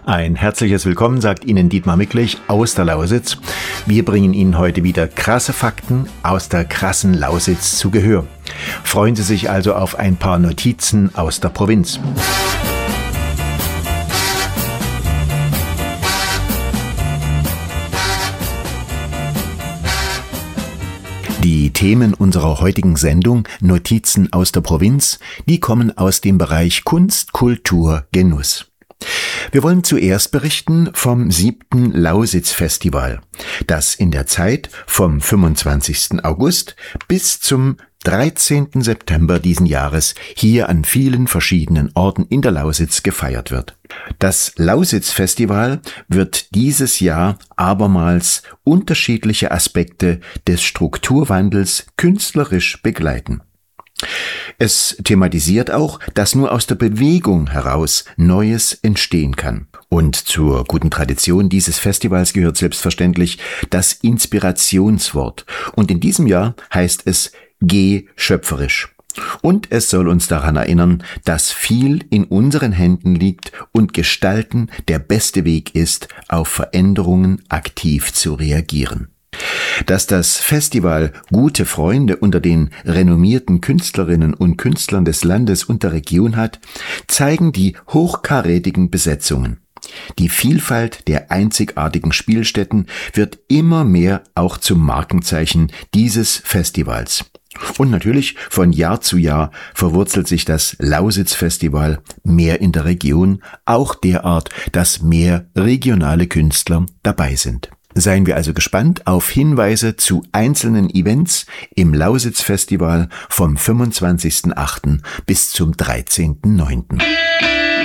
Ein herzliches Willkommen sagt Ihnen Dietmar Micklich aus der Lausitz. Wir bringen Ihnen heute wieder krasse Fakten aus der krassen Lausitz zu Gehör. Freuen Sie sich also auf ein paar Notizen aus der Provinz. Die Themen unserer heutigen Sendung, Notizen aus der Provinz, die kommen aus dem Bereich Kunst, Kultur, Genuss. Wir wollen zuerst berichten vom 7. Lausitz-Festival, das in der Zeit vom 25. August bis zum 13. September diesen Jahres hier an vielen verschiedenen Orten in der Lausitz gefeiert wird. Das Lausitz-Festival wird dieses Jahr abermals unterschiedliche Aspekte des Strukturwandels künstlerisch begleiten. Es thematisiert auch, dass nur aus der Bewegung heraus Neues entstehen kann. Und zur guten Tradition dieses Festivals gehört selbstverständlich das Inspirationswort. Und in diesem Jahr heißt es Geh schöpferisch. Und es soll uns daran erinnern, dass viel in unseren Händen liegt und Gestalten der beste Weg ist, auf Veränderungen aktiv zu reagieren. Dass das Festival gute Freunde unter den renommierten Künstlerinnen und Künstlern des Landes und der Region hat, zeigen die hochkarätigen Besetzungen. Die Vielfalt der einzigartigen Spielstätten wird immer mehr auch zum Markenzeichen dieses Festivals. Und natürlich von Jahr zu Jahr verwurzelt sich das Lausitz-Festival mehr in der Region, auch derart, dass mehr regionale Künstler dabei sind. Seien wir also gespannt auf Hinweise zu einzelnen Events im Lausitz-Festival vom 25.08. bis zum 13.09.